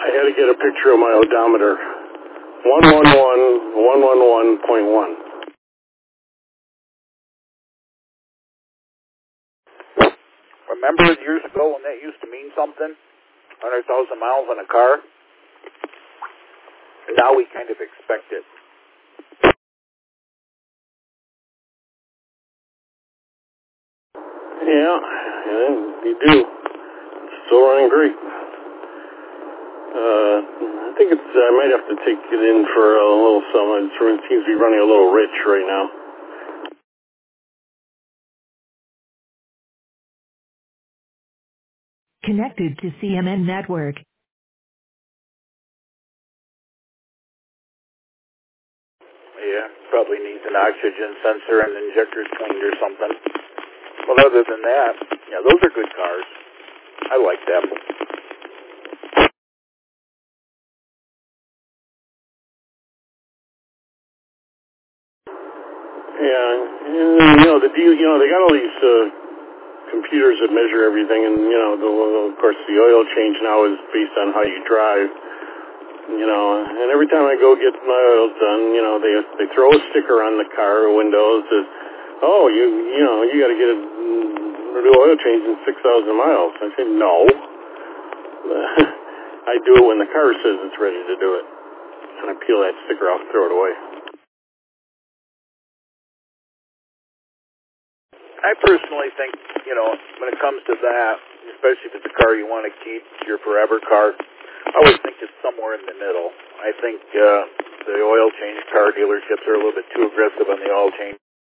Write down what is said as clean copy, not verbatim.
I had to get a picture of my odometer. 111.1. Remember years ago when that used to mean something? 100,000 miles on a car? Now we kind of expect it. Yeah, you do. It's still running great. I think I might have to take it in for a little something. It seems to be running a little rich right now. Connected to CMN Network. Yeah, probably needs an oxygen sensor and injectors cleaned or something. But other than that, yeah, those are good cars. I like them. Yeah, and, they got all these computers that measure everything, and of course the oil change now is based on how you drive. And every time I go get my oil done, they throw a sticker on the car window that says, "Oh, you got to get a new oil change in 6,000 miles." I say, "No." I do it when the car says it's ready to do it, and I peel that sticker off and throw it away. I personally think, when it comes to that, especially if it's a car you want to keep, your forever car, I always think it's somewhere in the middle. I think the oil change car dealerships are a little bit too aggressive on the oil change.